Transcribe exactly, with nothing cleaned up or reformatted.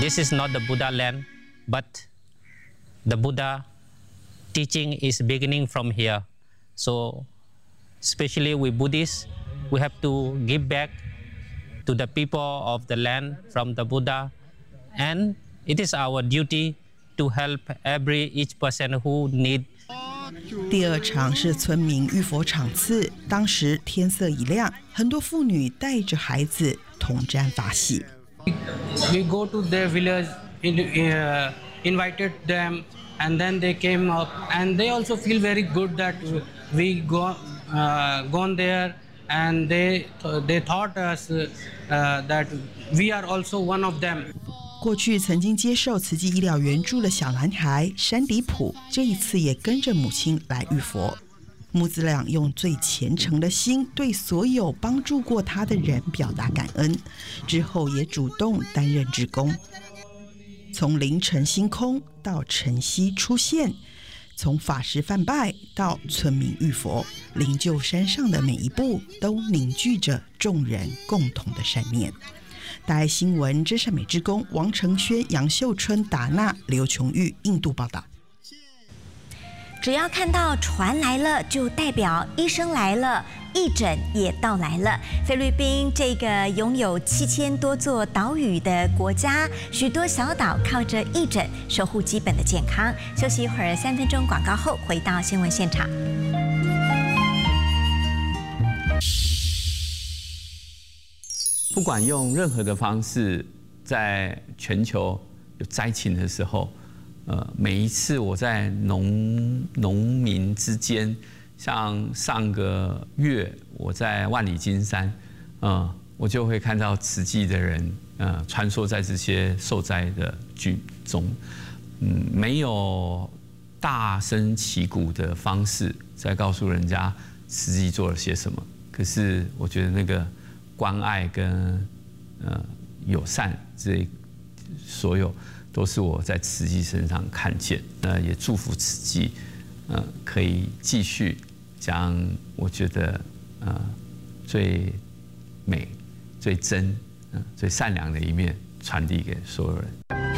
this is not the Buddha land, but the Buddha teaching is beginning from here. So, especially we Buddhists, we have to give back to the people of the land from the Buddha, and it is our duty to help every each person who need. 第二场是村民浴佛场次，当时天色已亮，很多妇女带着孩子同沾法喜。 We go to their village, uh, invited them, and then they came up, and they also feel very good that we go uh, gone there, and they they thought us uh, that we are also one of them. 过去曾经接受慈济医疗援助的小男孩山迪普，这一次也跟着母亲来浴佛。母子俩用最虔诚的心对所有帮助过他的人表达感恩，之后也主动担任志工。从凌晨星空到晨曦出现，从法师梵拜到村民浴佛，灵鹫山上的每一步都凝聚着众人共同的善念。大爱新闻真善美志工王承轩、杨秀春、达娜、刘琼玉印度报道。 只要看到船来了，就代表医生来了，义诊也到来了。菲律宾这个拥有七千多座岛屿的国家，许多小岛靠着义诊守护基本的健康。休息一会儿，三分钟广告后回到新闻现场。 不管用任何的方式，在全球有灾情的时候，呃，每一次我在农农民之间，像上个月我在万里金山，呃，我就会看到慈济的人，呃，穿梭在这些受灾的居中，嗯，没有大声旗鼓的方式在告诉人家慈济做了些什么，可是我觉得那个关爱跟呃友善，这所有都是我在慈济身上看见。呃，也祝福慈济，呃，可以继续将我觉得呃最美、最真、呃、最善良的一面传递给所有人。